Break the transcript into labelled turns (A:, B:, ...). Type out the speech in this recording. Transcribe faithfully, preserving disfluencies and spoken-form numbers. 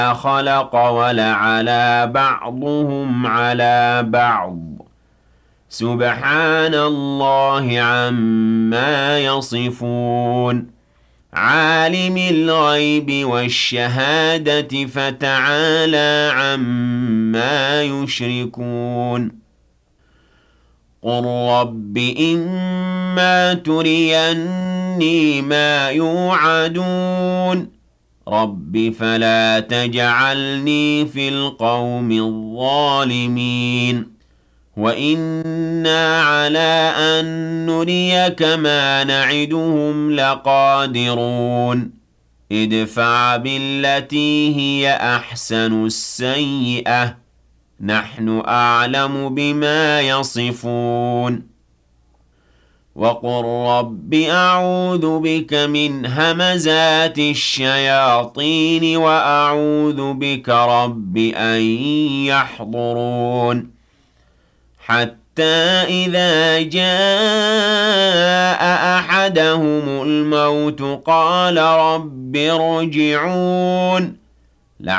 A: خلق ولعلى بعضهم على بعض سبحان الله عما يصفون عالم الغيب والشهادة فتعالى عما يشركون قل رب إما تريني ما يوعدون رب فلا تجعلني في القوم الظالمين وإنا على أن نريك ما نعدهم لقادرون ادفع بالتي هي أحسن السيئة نحن أعلم بما يصفون وقل رب أعوذ بك من همزات الشياطين وأعوذ بك رب أن يحضرون حتى إذا جاء أحدهم الموت قال رب ارجعون